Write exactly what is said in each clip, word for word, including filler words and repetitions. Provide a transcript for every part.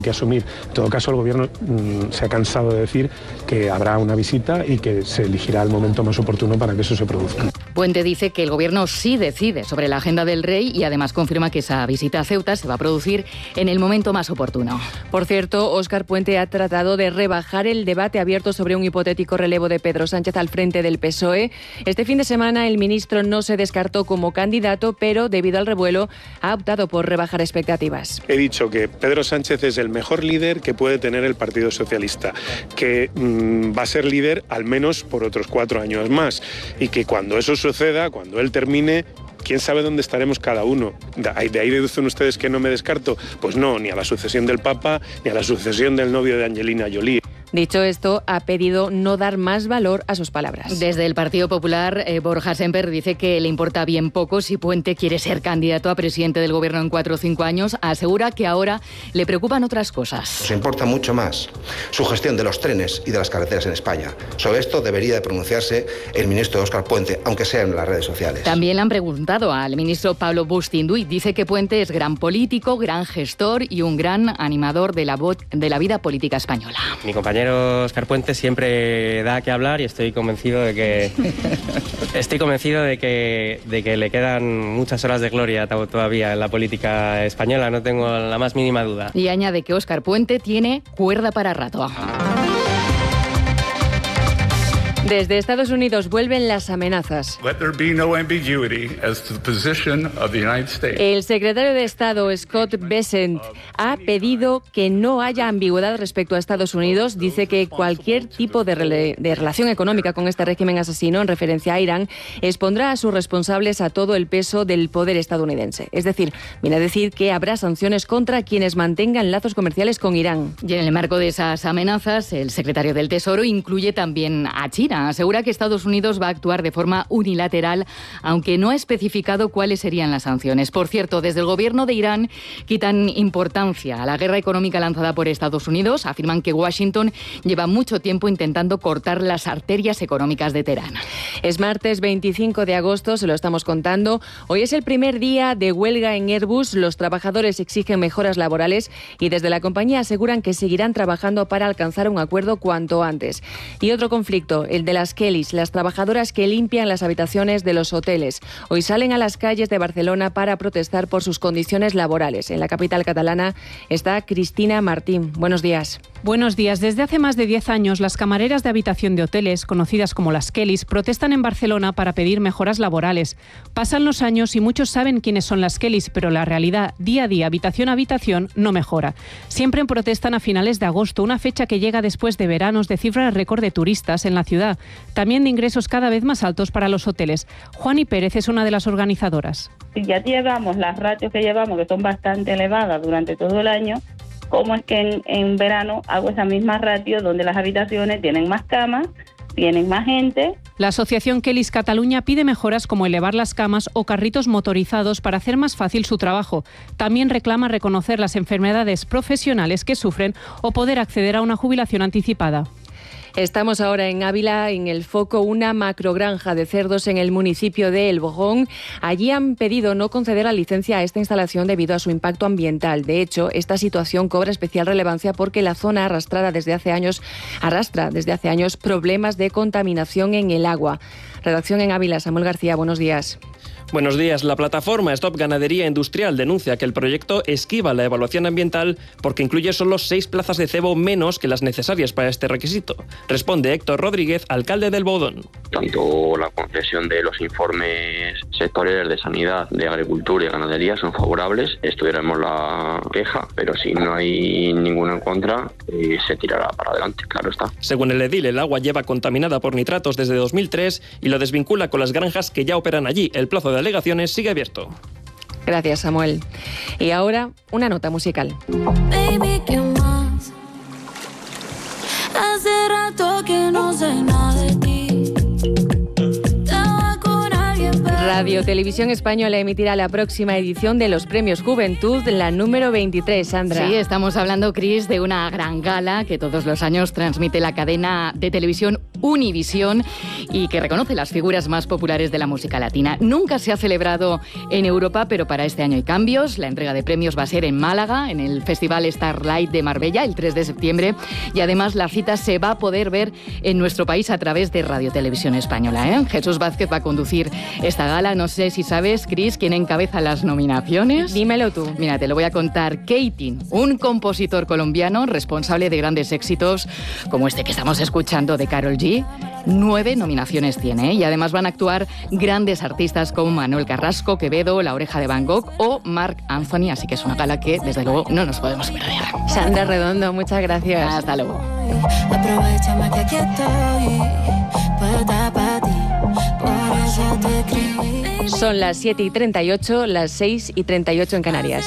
que asumir. En todo caso, el Gobierno mmm, se ha cansado de decir que habrá una visita y que se elegirá el momento más oportuno para que eso se produzca. Puente dice que el Gobierno sí decide sobre la agenda del rey y además confirma que esa visita a Ceuta se va a producir en el momento más oportuno. Por cierto, Óscar Puente ha tratado de rebajar el debate abierto sobre un hipotético relevo de Pedro Sánchez al frente del P S O E. Este fin de semana el ministro no se descartó como candidato, pero debido al revuelo ha optado por rebajar expectativas. He dicho que Pedro Sánchez es el mejor líder que puede tener el Partido Socialista, que mmm, va a ser líder al menos por otros cuatro años más y que cuando eso suceda, cuando él termine, quién sabe dónde estaremos cada uno. De ahí deducen ustedes que no me descarto. Pues no, ni a la sucesión del Papa, ni a la sucesión del novio de Angelina Jolie. Dicho esto, ha pedido no dar más valor a sus palabras. Desde el Partido Popular, eh, Borja Semper dice que le importa bien poco si Puente quiere ser candidato a presidente del Gobierno en cuatro o cinco años. Asegura que ahora le preocupan otras cosas. Nos importa mucho más su gestión de los trenes y de las carreteras en España. Sobre esto debería de pronunciarse el ministro Óscar Puente, aunque sea en las redes sociales. También le han preguntado al ministro Pablo Bustinduy. Dice que Puente es gran político, gran gestor y un gran animador de la, vo- de la vida política española. Mi compañero Óscar Puente siempre da que hablar y estoy convencido de que estoy convencido de que de que le quedan muchas horas de gloria todavía en la política española, no tengo la más mínima duda. Y añade que Óscar Puente tiene cuerda para rato. Desde Estados Unidos vuelven las amenazas. Let there be no ambiguity as to the position of the United States. El secretario de Estado, Scott Bessent, ha pedido que no haya ambigüedad respecto a Estados Unidos. Dice que cualquier tipo de, rele- de relación económica con este régimen asesino, en referencia a Irán, expondrá a sus responsables a todo el peso del poder estadounidense. Es decir, viene a decir que habrá sanciones contra quienes mantengan lazos comerciales con Irán. Y en el marco de esas amenazas, el secretario del Tesoro incluye también a China. Asegura que Estados Unidos va a actuar de forma unilateral, aunque no ha especificado cuáles serían las sanciones. Por cierto, desde el gobierno de Irán quitan importancia a la guerra económica lanzada por Estados Unidos. Afirman que Washington lleva mucho tiempo intentando cortar las arterias económicas de Teherán. Es martes veinticinco de agosto, se lo estamos contando. Hoy es el primer día de huelga en Airbus. Los trabajadores exigen mejoras laborales y desde la compañía aseguran que seguirán trabajando para alcanzar un acuerdo cuanto antes. Y otro conflicto, el de las Kellys, las trabajadoras que limpian las habitaciones de los hoteles. Hoy salen a las calles de Barcelona para protestar por sus condiciones laborales. En la capital catalana está Cristina Martín. Buenos días. Buenos días. Desde hace más de diez años, las camareras de habitación de hoteles, conocidas como las Kellys, protestan en Barcelona para pedir mejoras laborales. Pasan los años y muchos saben quiénes son las Kellys, pero la realidad, día a día, habitación a habitación, no mejora. Siempre protestan a finales de agosto, una fecha que llega después de veranos de cifras récord de turistas en la ciudad, también de ingresos cada vez más altos para los hoteles. Juani Pérez es una de las organizadoras. Si ya llevamos las ratios que llevamos, que son bastante elevadas durante todo el año, ¿cómo es que en, en verano hago esa misma ratio donde las habitaciones tienen más camas, tienen más gente? La asociación Kellys Cataluña pide mejoras como elevar las camas o carritos motorizados para hacer más fácil su trabajo. También reclama reconocer las enfermedades profesionales que sufren o poder acceder a una jubilación anticipada. Estamos ahora en Ávila, en el foco una macrogranja de cerdos en el municipio de El Bojón. Allí han pedido no conceder la licencia a esta instalación debido a su impacto ambiental. De hecho, esta situación cobra especial relevancia porque la zona arrastrada desde hace años, arrastra desde hace años problemas de contaminación en el agua. Redacción en Ávila, Samuel García, buenos días. Buenos días. La plataforma Stop Ganadería Industrial denuncia que el proyecto esquiva la evaluación ambiental porque incluye solo seis plazas de cebo menos que las necesarias para este requisito. Responde Héctor Rodríguez, alcalde del Bodón. Tanto la concesión de los informes sectoriales de sanidad, de agricultura y ganadería son favorables. Estudiaremos la queja, pero si no hay ninguno en contra, eh, se tirará para adelante, claro está. Según el edil, el agua lleva contaminada por nitratos desde dos mil tres y lo desvincula con las granjas que ya operan allí. El plazo de alegaciones sigue abierto. Gracias, Samuel. Y ahora, una nota musical. Baby, ¿qué más? Hace rato que no sé nada de ti. Radio Televisión Española emitirá la próxima edición de los Premios Juventud, la número veintitrés, Sandra. Sí, estamos hablando, Cris, de una gran gala que todos los años transmite la cadena de televisión Univisión y que reconoce las figuras más populares de la música latina. Nunca se ha celebrado en Europa, pero para este año hay cambios. La entrega de premios va a ser en Málaga, en el Festival Starlight de Marbella, el tres de septiembre, y además la cita se va a poder ver en nuestro país a través de Radio Televisión Española, ¿eh? Jesús Vázquez va a conducir esta gala. No sé si sabes, Cris, quién encabeza las nominaciones. Dímelo tú. Mira, te lo voy a contar. Keating, un compositor colombiano responsable de grandes éxitos como este que estamos escuchando de Karol G. Nueve nominaciones tiene, ¿eh? Y además van a actuar grandes artistas como Manuel Carrasco, Quevedo, La Oreja de Van Gogh o Marc Anthony, así que es una gala que desde luego no nos podemos perder. Sandra Redondo, muchas gracias. Hasta luego. Aprovechame que aquí estoy, puerta para ti, por eso te escribí. Son las siete y treinta y ocho, las seis y treinta y ocho en Canarias.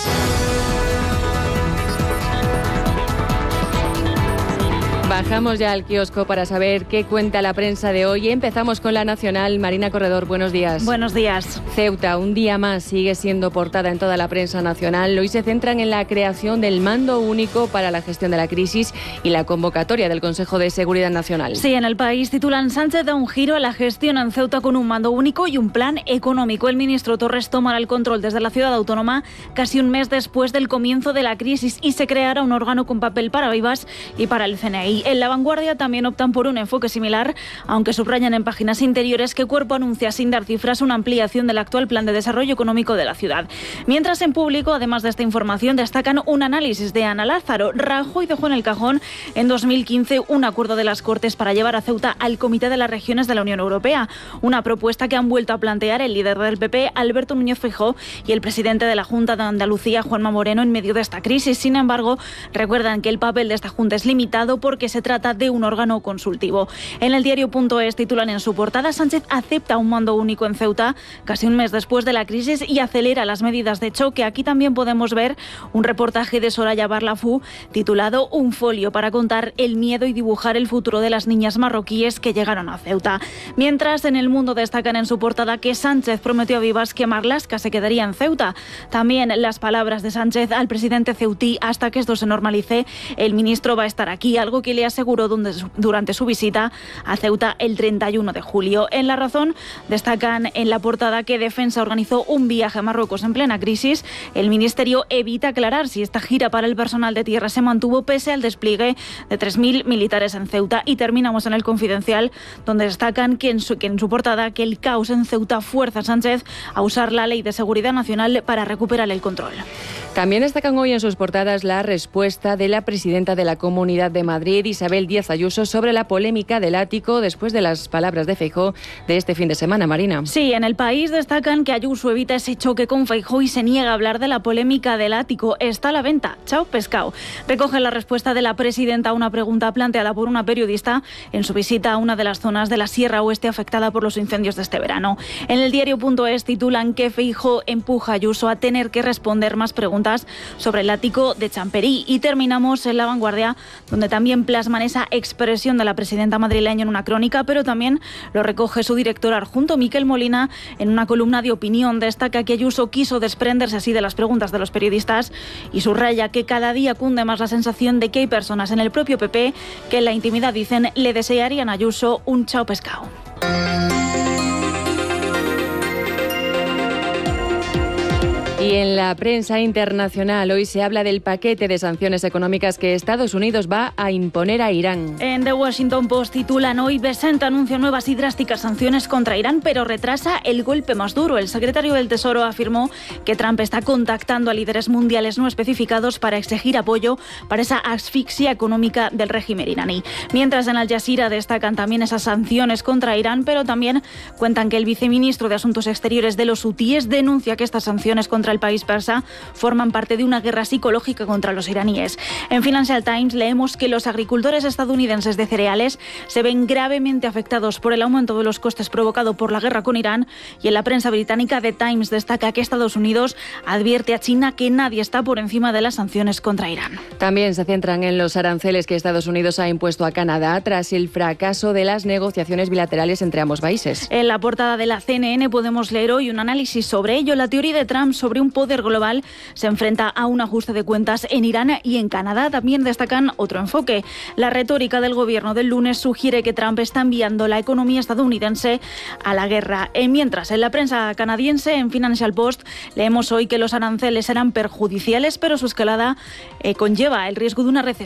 Bajamos ya al kiosco para saber qué cuenta la prensa de hoy. Empezamos con La Nacional. Marina Corredor, buenos días. Buenos días. Ceuta, un día más, sigue siendo portada en toda la prensa nacional. Hoy se centran en la creación del mando único para la gestión de la crisis y la convocatoria del Consejo de Seguridad Nacional. Sí, en El País titulan: Sánchez da un giro a la gestión en Ceuta con un mando único y un plan económico. El ministro Torres tomará el control desde la ciudad autónoma casi un mes después del comienzo de la crisis y se creará un órgano con papel para Vivas y para el C N I. En La Vanguardia también optan por un enfoque similar, aunque subrayan en páginas interiores que Cuerpo anuncia sin dar cifras una ampliación del actual plan de desarrollo económico de la ciudad. Mientras en Público, además de esta información, destacan un análisis de Ana Lázaro. Rajoy dejó en el cajón en dos mil quince un acuerdo de las Cortes para llevar a Ceuta al Comité de las Regiones de la Unión Europea, una propuesta que han vuelto a plantear el líder del P P, Alberto Núñez Feijóo, y el presidente de la Junta de Andalucía, Juanma Moreno, en medio de esta crisis. Sin embargo, recuerdan que el papel de esta Junta es limitado porque se trata de un órgano consultivo. En el diario.es titulan en su portada: Sánchez acepta un mando único en Ceuta casi un mes después de la crisis y acelera las medidas de choque. Aquí también podemos ver un reportaje de Soraya Barlafú titulado Un folio para contar el miedo y dibujar el futuro de las niñas marroquíes que llegaron a Ceuta. Mientras, en El Mundo destacan en su portada que Sánchez prometió a Vivas que Marlaska se quedaría en Ceuta. También las palabras de Sánchez al presidente ceutí: hasta que esto se normalice, el ministro va a estar aquí, algo que le aseguró durante su visita a Ceuta el treinta y uno de julio. En La Razón destacan en la portada que Defensa organizó un viaje a Marruecos en plena crisis. El Ministerio evita aclarar si esta gira para el personal de tierra se mantuvo pese al despliegue de tres mil militares en Ceuta. Y terminamos en El Confidencial, donde destacan que en su, que en su portada que el caos en Ceuta fuerza a Sánchez a usar la Ley de Seguridad Nacional para recuperar el control. También destacan hoy en sus portadas la respuesta de la presidenta de la Comunidad de Madrid, Isabel Díaz Ayuso, sobre la polémica del ático después de las palabras de Feijóo de este fin de semana, Marina. Sí, en El País destacan que Ayuso evita ese choque con Feijóo y se niega a hablar de la polémica del ático. Está a la venta. Chao pescado. Recoge la respuesta de la presidenta a una pregunta planteada por una periodista en su visita a una de las zonas de la Sierra Oeste afectada por los incendios de este verano. En el diario.es titulan que Feijóo empuja a Ayuso a tener que responder más preguntas sobre el ático de Champerí. Y terminamos en La Vanguardia, donde también plasman esa expresión de la presidenta madrileña en una crónica, pero también lo recoge su director adjunto, Miquel Molina, en una columna de opinión. Destaca que Ayuso quiso desprenderse así de las preguntas de los periodistas y subraya que cada día cunde más la sensación de que hay personas en el propio P P que en la intimidad dicen le desearían a Ayuso un chao pescado. Y en la prensa internacional hoy se habla del paquete de sanciones económicas que Estados Unidos va a imponer a Irán. En The Washington Post titulan hoy: Bessent anuncia nuevas y drásticas sanciones contra Irán, pero retrasa el golpe más duro. El secretario del Tesoro afirmó que Trump está contactando a líderes mundiales no especificados para exigir apoyo para esa asfixia económica del régimen iraní. Mientras en Al Jazeera destacan también esas sanciones contra Irán, pero también cuentan que el viceministro de Asuntos Exteriores de los hutíes denuncia que estas sanciones contra el país persa forman parte de una guerra psicológica contra los iraníes. En Financial Times leemos que los agricultores estadounidenses de cereales se ven gravemente afectados por el aumento de los costes provocado por la guerra con Irán, y en la prensa británica The Times destaca que Estados Unidos advierte a China que nadie está por encima de las sanciones contra Irán. También se centran en los aranceles que Estados Unidos ha impuesto a Canadá tras el fracaso de las negociaciones bilaterales entre ambos países. En la portada de la C N N podemos leer hoy un análisis sobre ello: la teoría de Trump sobre un poder global se enfrenta a un ajuste de cuentas en Irán y en Canadá. También destacan otro enfoque. La retórica del gobierno del lunes sugiere que Trump está enviando la economía estadounidense a la guerra. Eh, mientras, en la prensa canadiense, en Financial Post, leemos hoy que los aranceles serán perjudiciales, pero su escalada eh, conlleva el riesgo de una recesión.